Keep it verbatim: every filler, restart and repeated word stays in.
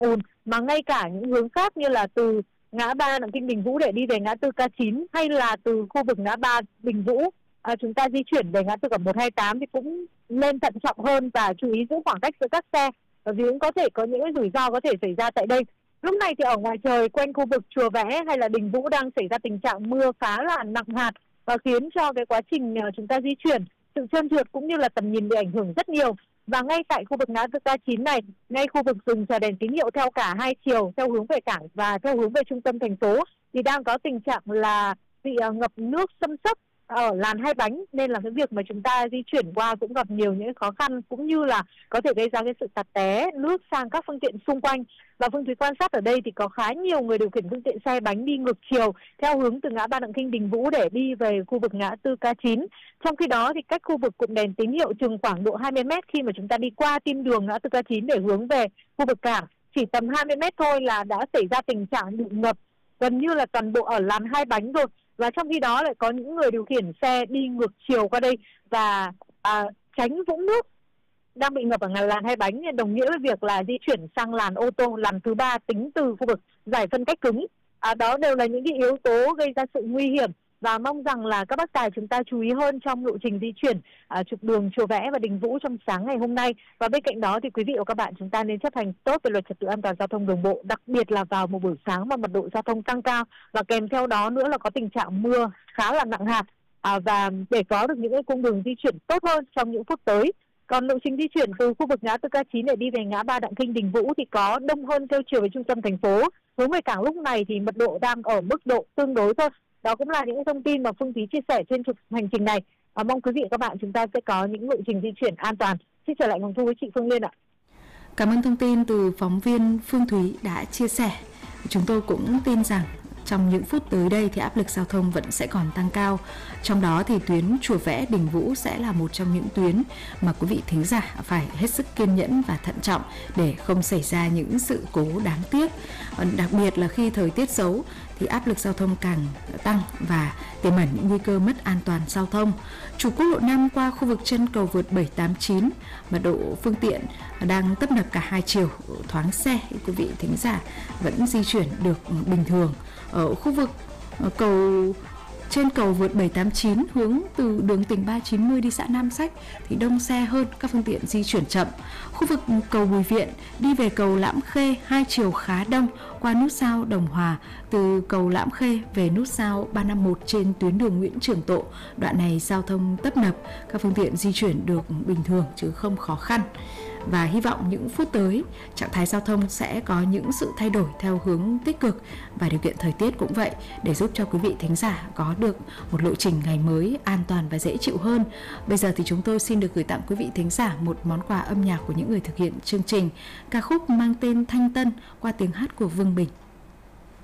ùn, mà ngay cả những hướng khác như là từ ngã ba Đặng Kinh Đình Vũ để đi về ngã tư K chín, hay là từ khu vực ngã ba Đình Vũ à, chúng ta di chuyển về ngã tư Cẩm một hai tám thì cũng nên thận trọng hơn và chú ý giữ khoảng cách giữa các xe, bởi vì cũng có thể có những rủi ro có thể xảy ra tại đây. Lúc này thì ở ngoài trời quanh khu vực Chùa Vẽ hay là Đình Vũ đang xảy ra tình trạng mưa khá là nặng hạt và khiến cho cái quá trình chúng ta di chuyển, sự trơn trượt cũng như là tầm nhìn bị ảnh hưởng rất nhiều. Và ngay tại khu vực ngã tư K chín này, ngay khu vực dừng chờ đèn tín hiệu theo cả hai chiều, theo hướng về cảng và theo hướng về trung tâm thành phố, thì đang có tình trạng là bị ngập nước xâm xấp ở làn hai bánh, nên là cái việc mà chúng ta di chuyển qua cũng gặp nhiều những khó khăn, cũng như là có thể gây ra cái sự tạt té nước sang các phương tiện xung quanh. Và Phương Thúy quan sát ở đây thì có khá nhiều người điều khiển phương tiện xe bánh đi ngược chiều theo hướng từ ngã ba Đặng Kinh Đình Vũ để đi về khu vực ngã tư K chín. Trong khi đó thì cách khu vực cụm đèn tín hiệu chừng khoảng độ hai mươi mét khi mà chúng ta đi qua tim đường ngã tư K chín để hướng về khu vực cảng, chỉ tầm hai mươi mét thôi là đã xảy ra tình trạng bị ngập gần như là toàn bộ ở làn hai bánh rồi. Và trong khi đó lại có những người điều khiển xe đi ngược chiều qua đây và à, tránh vũng nước đang bị ngập ở làn hai bánh, đồng nghĩa với việc là di chuyển sang làn ô tô, làn thứ ba tính từ khu vực giải phân cách cứng. À, đó đều là những cái yếu tố gây ra sự nguy hiểm, và mong rằng là các bác tài chúng ta chú ý hơn trong lộ trình di chuyển à, trục đường Chùa Vẽ và Đình Vũ trong sáng ngày hôm nay. Và bên cạnh đó thì quý vị và các bạn chúng ta nên chấp hành tốt về luật trật tự an toàn giao thông đường bộ, đặc biệt là vào một buổi sáng mà mật độ giao thông tăng cao, và kèm theo đó nữa là có tình trạng mưa khá là nặng hạt, à, và để có được những cái cung đường di chuyển tốt hơn trong những phút tới. Còn lộ trình di chuyển từ khu vực ngã tư K chín để đi về ngã ba Đặng Kinh Đình Vũ thì có đông hơn theo chiều về trung tâm thành phố. Hướng về cảng lúc này thì mật độ đang ở mức độ tương đối thôi. Đó cũng là những thông tin mà Phương Thúy chia sẻ trên trục hành trình này. À, mong quý vị và các bạn chúng ta sẽ có những lộ trình di chuyển an toàn. Xin trở lại Ngọc Thu với chị Phương Liên ạ. Cảm ơn thông tin từ phóng viên Phương Thúy đã chia sẻ. Chúng tôi cũng tin rằng trong những phút tới đây thì áp lực giao thông vẫn sẽ còn tăng cao. Trong đó thì tuyến Chùa Vẽ Đình Vũ sẽ là một trong những tuyến mà quý vị thính giả phải hết sức kiên nhẫn và thận trọng để không xảy ra những sự cố đáng tiếc. Đặc biệt là khi thời tiết xấu thì áp lực giao thông càng tăng và tiềm ẩn những nguy cơ mất an toàn giao thông. Trục quốc lộ năm qua khu vực chân cầu vượt bảy tám chín, mật độ phương tiện đang tấp nập cả hai chiều, thoáng xe, quý vị thính giả vẫn di chuyển được bình thường. Ở khu vực cầu trên cầu vượt bảy tám chín hướng từ đường tỉnh ba chín mươi đi xã Nam Sách thì đông xe hơn, các phương tiện di chuyển chậm. Khu vực cầu Bùi Viện đi về cầu Lãm Khê hai chiều khá đông, qua nút giao Đồng Hòa từ cầu Lãm Khê về nút giao ba năm mốt trên tuyến đường Nguyễn Trường Tộ. Đoạn này giao thông tấp nập, các phương tiện di chuyển được bình thường chứ không khó khăn. Và hy vọng những phút tới trạng thái giao thông sẽ có những sự thay đổi theo hướng tích cực, và điều kiện thời tiết cũng vậy để giúp cho quý vị thính giả có được một lộ trình ngày mới an toàn và dễ chịu hơn. Bây giờ thì chúng tôi xin được gửi tặng quý vị thính giả một món quà âm nhạc của những người thực hiện chương trình, ca khúc mang tên Thanh Tân qua tiếng hát của Vương Bình.